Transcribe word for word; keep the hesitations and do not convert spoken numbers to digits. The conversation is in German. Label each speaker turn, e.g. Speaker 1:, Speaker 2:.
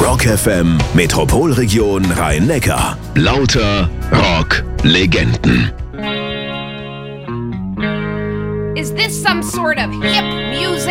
Speaker 1: Rock F M Metropolregion Rhein-Neckar. Lauter Rock-Legenden.
Speaker 2: Is this some sort of hip music?